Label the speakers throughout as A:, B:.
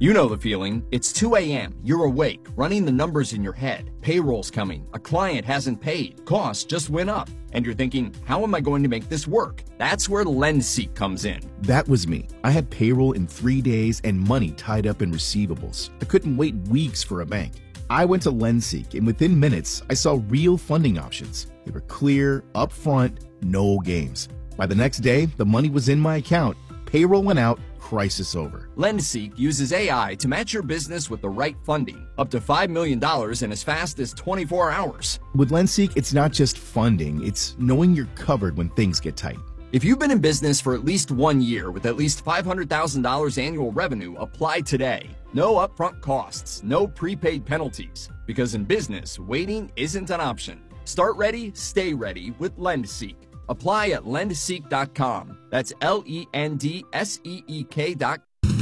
A: You know the feeling. It's 2 a.m. You're awake, running the numbers in your head. Payroll's coming. A client hasn't paid. Costs just went up. And you're thinking, how am I going to make this work? That's where LendSeek comes in.
B: That was me. I had payroll in 3 days and money tied up in receivables. I couldn't wait weeks for a bank. I went to LendSeek, and within minutes, I saw real funding options. They were clear, upfront, no games. By the next day, the money was in my account. Payroll went out. Crisis over.
A: LendSeek uses AI to match your business with the right funding, up to $5 million in as fast as 24 hours.
B: With LendSeek, it's not just funding, it's knowing you're covered when things get tight.
A: If you've been in business for at least 1 year with at least $500,000 annual revenue, apply today. No upfront costs, no prepaid penalties, because in business, waiting isn't an option. Start ready, stay ready with LendSeek. Apply at lendseek.com. That's LENDSEEK.com.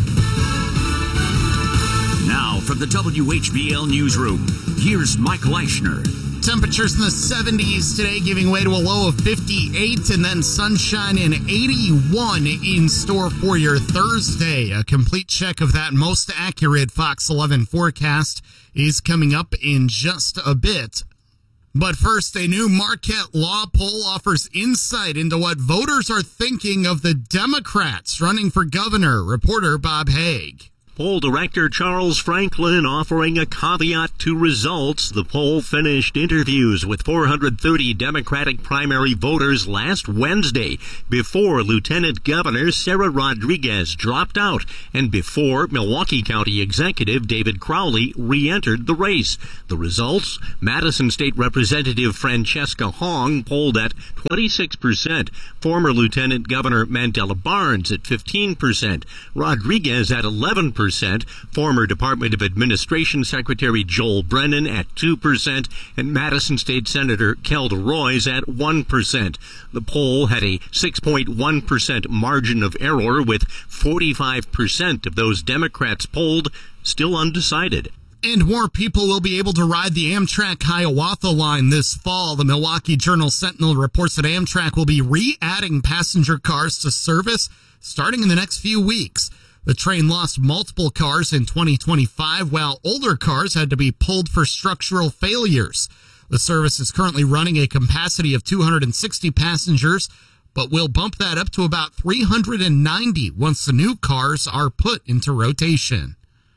C: Now from the WHBL Newsroom, here's Mike Leischner.
D: Temperatures in the 70s today, giving way to a low of 58, and then sunshine and 81 in store for your Thursday. A complete check of that most accurate Fox 11 forecast is coming up in just a bit. But first, a new Marquette Law poll offers insight into what voters are thinking of the Democrats running for governor. Reporter Bob Haig.
E: Poll director Charles Franklin offering a caveat to results. The poll finished interviews with 430 Democratic primary voters last Wednesday, before Lieutenant Governor Sarah Rodriguez dropped out and before Milwaukee County Executive David Crowley re-entered the race. The results: Madison State Representative Francesca Hong polled at 26%, former Lieutenant Governor Mandela Barnes at 15%, Rodriguez at 11%, former Department of Administration Secretary Joel Brennan at 2%, and Madison State Senator Kelda Roys at 1%. The poll had a 6.1% margin of error, with 45% of those Democrats polled still undecided.
D: And more people will be able to ride the Amtrak Hiawatha line this fall. The Milwaukee Journal-Sentinel reports that Amtrak will be re-adding passenger cars to service starting in the next few weeks. The train lost multiple cars in 2025, while older cars had to be pulled for structural failures. The service is currently running a capacity of 260 passengers, but will bump that up to about 390 once the new cars are put into rotation.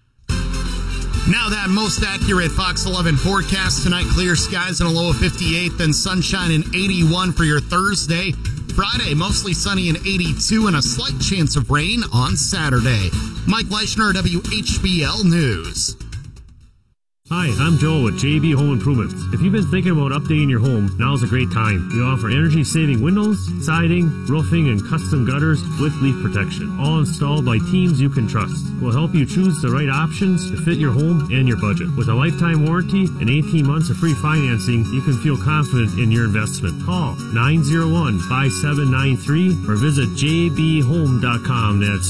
D: Now that most accurate Fox 11 forecast tonight: clear skies and a low of 58, then sunshine and 81 for your Thursday. Friday, mostly sunny and 82, and a slight chance of rain on Saturday. Mike Leischner, WHBL News.
F: Hi, I'm Joel with JB Home Improvements. If you've been thinking about updating your home, now's a great time. We offer energy-saving windows, siding, roofing, and custom gutters with leak protection, all installed by teams you can trust. We'll help you choose the right options to fit your home and your budget. With a lifetime warranty and 18 months of free financing, you can feel confident in your investment. Call 901-5793 or visit jbhome.com. That's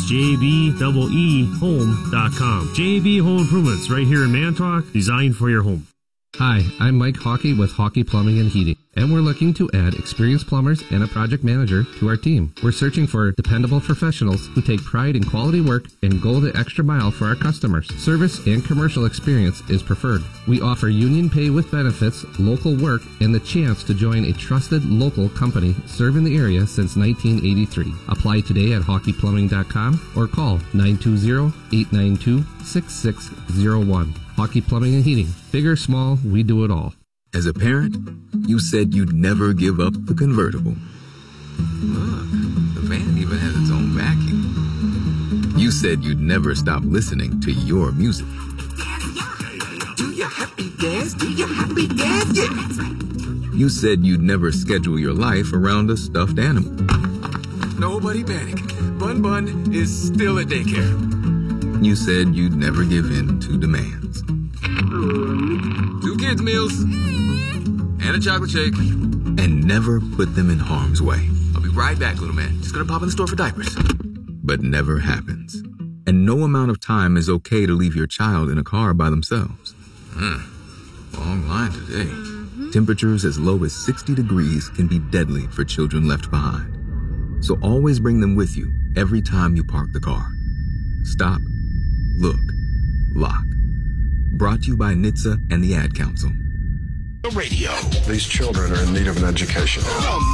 F: jbhome.com. JB Home Improvements, right here in Manitowoc, designed for your home.
G: Hi, I'm Mike Hawkey with Hawkey Plumbing and Heating, and we're looking to add experienced plumbers and a project manager to our team. We're searching for dependable professionals who take pride in quality work and go the extra mile for our customers. Service and commercial experience is preferred. We offer union pay with benefits, local work, and the chance to join a trusted local company serving the area since 1983. Apply today at hawkeyplumbing.com or call 920-892-6601. Hawkey Plumbing and Heating. Big or small, we do it all.
H: As a parent, you said you'd never give up the convertible. Look, the van even has its own vacuum. You said you'd never stop listening to your music. Do you happy dance? Do you happy dance? Yeah. You said you'd never schedule your life around a stuffed animal. Nobody panic. Bun Bun is still at daycare. You said you'd never give in to demands. 2 kids' meals and a chocolate shake, and never put them in harm's way. I'll be right back, little man. Just gonna pop in the store for diapers. But never happens. And no amount of time is okay to leave your child in a car by themselves. Long line today. Temperatures as low as 60 degrees can be deadly for children left behind. So always bring them with you every time you park the car. Stop, look, lock. Brought to you by NHTSA and the Ad Council.
C: The radio.
I: These children are in need of an education.